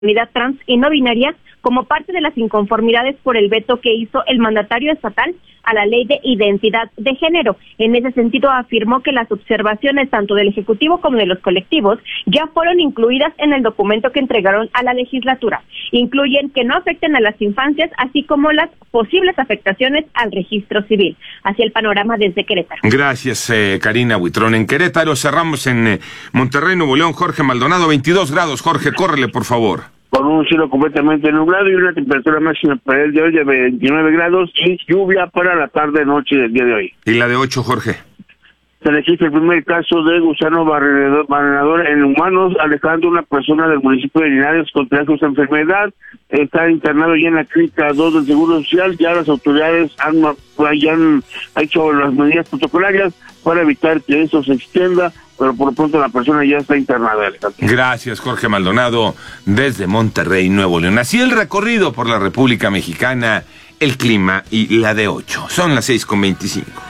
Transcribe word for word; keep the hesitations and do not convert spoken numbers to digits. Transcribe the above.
comunidad trans y no binaria como parte de las inconformidades por el veto que hizo el mandatario estatal a la ley de identidad de género. En ese sentido, afirmó que las observaciones tanto del Ejecutivo como de los colectivos ya fueron incluidas en el documento que entregaron a la legislatura. Incluyen que no afecten a las infancias, así como las posibles afectaciones al registro civil. Así el panorama desde Querétaro. Gracias, eh, Karina Buitrón. En Querétaro cerramos en eh, Monterrey, Nuevo León. Jorge Maldonado, veintidós grados. Jorge, córrele, por favor. Con un cielo completamente nublado y una temperatura máxima para el día de hoy de veintinueve grados y lluvia para la tarde-noche del día de hoy. ¿Y la de ocho, Jorge? Se registra el primer caso de gusano barrenador en humanos, alejando a una persona del municipio de Linares con esta enfermedad. Está internado ya en la clínica dos del Seguro Social. Ya las autoridades han, ya han hecho las medidas protocolarias para evitar que eso se extienda, pero por lo pronto la persona ya está internada, Alejandro. Gracias, Jorge Maldonado, desde Monterrey, Nuevo León. Así el recorrido por la República Mexicana, el clima y la de ocho. Son las seis con veinticinco.